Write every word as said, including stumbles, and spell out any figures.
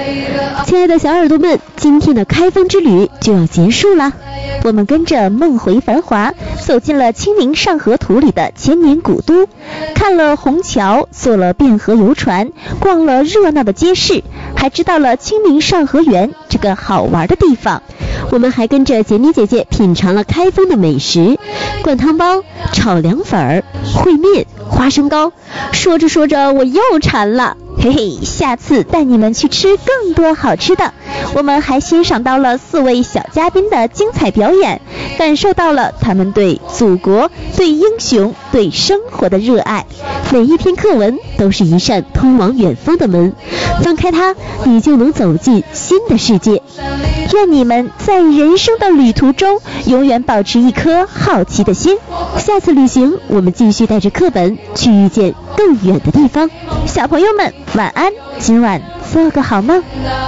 亲爱的小耳朵们，今天的开封之旅就要结束了。我们跟着梦回繁华，走进了清明上河图里的千年古都，看了虹桥，坐了汴河游船，逛了热闹的街市，还知道了清明上河园这个好玩的地方。我们还跟着杰妮姐姐品尝了开封的美食，灌汤包、炒凉粉、烩面、花生糕。说着说着我又馋了，嘿嘿，下次带你们去吃更多好吃的。我们还欣赏到了四位小嘉宾的精彩表演，感受到了他们对祖国、对英雄、对生活的热爱。每一篇课文都是一扇通往远方的门，翻开它，你就能走进新的世界。愿你们在人生的旅途中永远保持一颗好奇的心。下次旅行，我们继续带着课本去遇见更远的地方。小朋友们，晚安，今晚做个好梦。